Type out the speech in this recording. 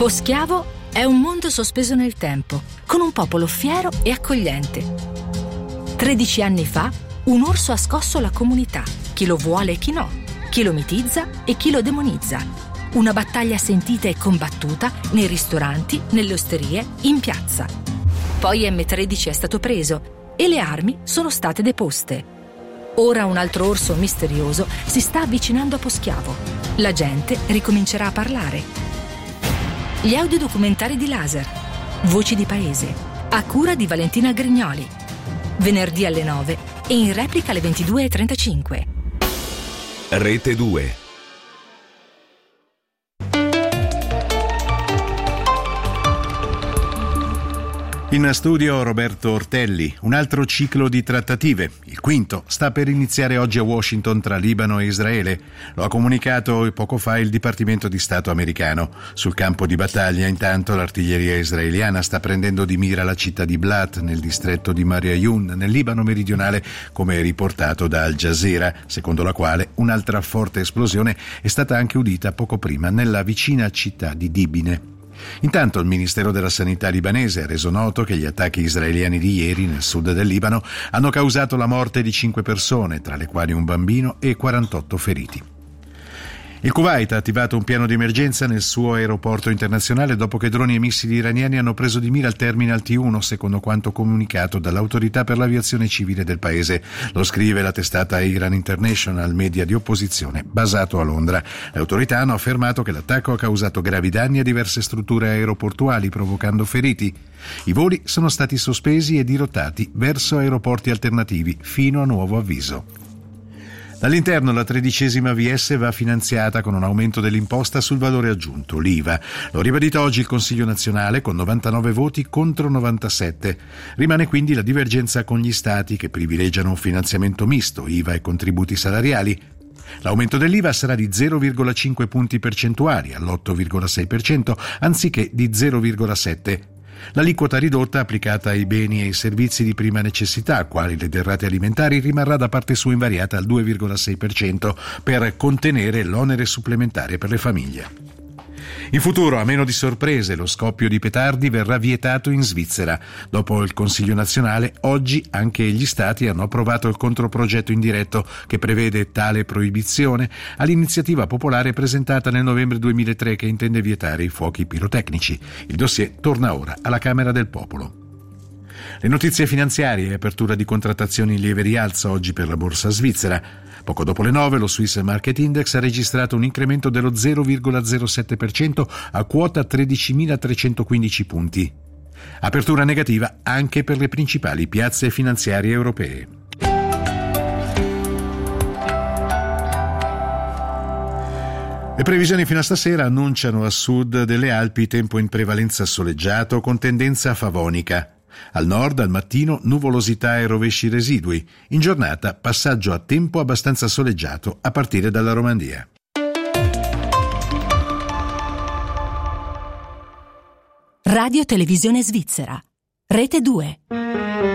Poschiavo è un mondo sospeso nel tempo, con un popolo fiero e accogliente. 13 anni fa, un orso ha scosso la comunità, chi lo vuole e chi no, chi lo mitizza e chi lo demonizza. Una battaglia sentita e combattuta nei ristoranti, nelle osterie, in piazza. Poi M13 è stato preso e le armi sono state deposte. Ora un altro orso misterioso si sta avvicinando a Poschiavo. La gente ricomincerà a parlare. Gli audiodocumentari di Laser, Voci di Paese, a cura di Valentina Grignoli. Venerdì alle 9 e in replica alle 22:35. Rete 2. In studio Roberto Ortelli. Un altro ciclo di trattative, il quinto, sta per iniziare oggi a Washington tra Libano e Israele. Lo ha comunicato poco fa il Dipartimento di Stato americano. Sul campo di battaglia, intanto, l'artiglieria israeliana sta prendendo di mira la città di Blat, nel distretto di Mariayun, nel Libano meridionale, come riportato da Al Jazeera, secondo la quale un'altra forte esplosione è stata anche udita poco prima nella vicina città di Dibine. Intanto il Ministero della Sanità libanese ha reso noto che gli attacchi israeliani di ieri nel sud del Libano hanno causato la morte di 5 persone, tra le quali un bambino, e 48 feriti. Il Kuwait ha attivato un piano di emergenza nel suo aeroporto internazionale dopo che droni e missili iraniani hanno preso di mira il Terminal T1, secondo quanto comunicato dall'autorità per l'aviazione civile del paese. Lo scrive la testata Iran International, media di opposizione basato a Londra. Le autorità hanno affermato che l'attacco ha causato gravi danni a diverse strutture aeroportuali, provocando feriti. I voli sono stati sospesi e dirottati verso aeroporti alternativi fino a nuovo avviso. Dall'interno la 13ª VS va finanziata con un aumento dell'imposta sul valore aggiunto, l'IVA. L'ho ribadito oggi il Consiglio nazionale con 99 voti contro 97. Rimane quindi la divergenza con gli stati che privilegiano un finanziamento misto, IVA e contributi salariali. L'aumento dell'IVA sarà di 0,5 punti percentuali all'8,6% anziché di 0,7%. L'aliquota ridotta applicata ai beni e ai servizi di prima necessità, quali le derrate alimentari, rimarrà da parte sua invariata al 2,6% per contenere l'onere supplementare per le famiglie. In futuro, a meno di sorprese, lo scoppio di petardi verrà vietato in Svizzera. Dopo il Consiglio nazionale, oggi anche gli Stati hanno approvato il controprogetto indiretto che prevede tale proibizione all'iniziativa popolare presentata nel novembre 2003 che intende vietare i fuochi pirotecnici. Il dossier torna ora alla Camera del Popolo. Le notizie finanziarie e apertura di contrattazioni in lieve rialzo oggi per la borsa svizzera. Poco dopo le 9 lo Swiss Market Index ha registrato un incremento dello 0,07% a quota 13.315 punti. Apertura negativa anche per le principali piazze finanziarie europee. Le previsioni fino a stasera annunciano a sud delle Alpi tempo in prevalenza soleggiato con tendenza favonica. Al nord, al mattino, nuvolosità e rovesci residui. In giornata, passaggio a tempo abbastanza soleggiato a partire dalla Romandia. Radio Televisione Svizzera. Rete 2.